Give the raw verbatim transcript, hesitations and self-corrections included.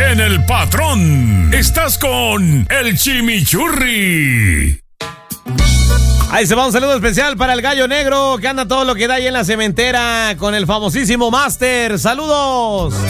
en El Patrón. Estás con el Chimichurri. Ahí se va un saludo especial para el Gallo Negro, que anda todo lo que da ahí en la cementera con el famosísimo Master. ¡Saludos!